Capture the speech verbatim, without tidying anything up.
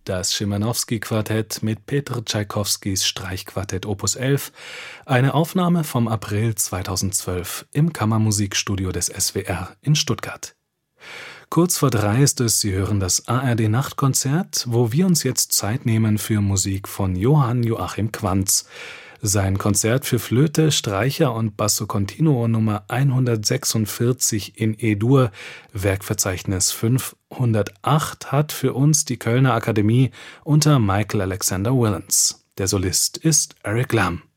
Das Schimanowski-Quartett mit Petr Tschaikowskis Streichquartett Opus elf, eine Aufnahme vom April zweitausendzwölf im Kammermusikstudio des S W R in Stuttgart. Kurz vor drei ist es, Sie hören das A R D-Nachtkonzert, wo wir uns jetzt Zeit nehmen für Musik von Johann Joachim Quantz. Sein Konzert für Flöte, Streicher und Basso Continuo Nummer hundertsechsundvierzig in E-Dur, Werkverzeichnis fünfhundertacht, hat für uns die Kölner Akademie unter Michael Alexander Willens. Der Solist ist Eric Lam.